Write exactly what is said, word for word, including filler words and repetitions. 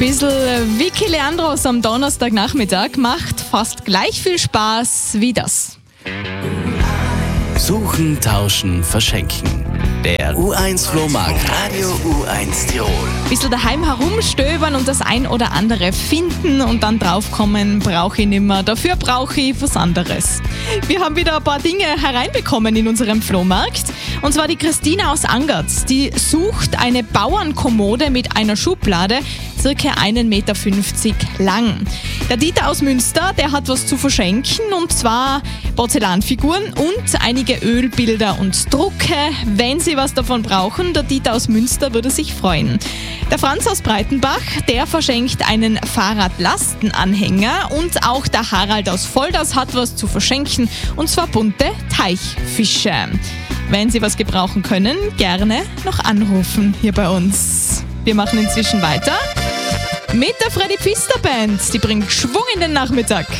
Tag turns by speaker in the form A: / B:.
A: Bissl Vicky Leandros am Donnerstagnachmittag macht fast gleich viel Spaß wie das.
B: Suchen, tauschen, verschenken. Der U eins Flohmarkt Radio U eins Tirol.
A: Bissl daheim herumstöbern und das ein oder andere finden und dann draufkommen, brauche ich nimmer, dafür brauche ich was anderes. Wir haben wieder ein paar Dinge hereinbekommen in unserem Flohmarkt. Und zwar die Christina aus Angertz, die sucht eine Bauernkommode mit einer Schublade, circa einen Meter fünfzig lang. Der Dieter aus Münster, der hat was zu verschenken, und zwar Porzellanfiguren und einige Ölbilder und Drucke. Wenn Sie was davon brauchen, der Dieter aus Münster würde sich freuen. Der Franz aus Breitenbach, der verschenkt einen Fahrradlastenanhänger, und auch der Harald aus Volders hat was zu verschenken, und zwar bunte Teichfische. Wenn Sie was gebrauchen können, gerne noch anrufen hier bei uns. Wir machen inzwischen weiter mit der Freddy Pfister Band. Die bringt Schwung in den Nachmittag.